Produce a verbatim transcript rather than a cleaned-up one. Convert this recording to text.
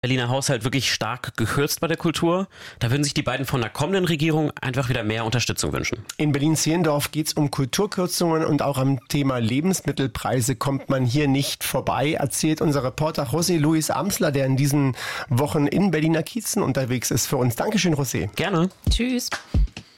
Berliner Haushalt wirklich stark gekürzt bei der Kultur. Da würden sich die beiden von der kommenden Regierung einfach wieder mehr Unterstützung wünschen. In Berlin-Zehlendorf geht es um Kulturkürzungen und auch am Thema Lebensmittelpreise kommt man hier nicht vorbei, erzählt unser Reporter José Luis Amsler, der in diesen Wochen in Berliner Kiezen unterwegs ist für uns. Dankeschön, José. Gerne. Tschüss.